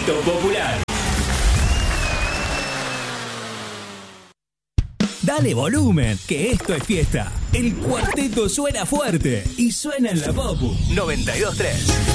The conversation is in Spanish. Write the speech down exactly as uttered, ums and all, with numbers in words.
Cuarteto Popular. Dale volumen, que esto es fiesta. El cuarteto suena fuerte y suena en la Popu noventa y dos tres.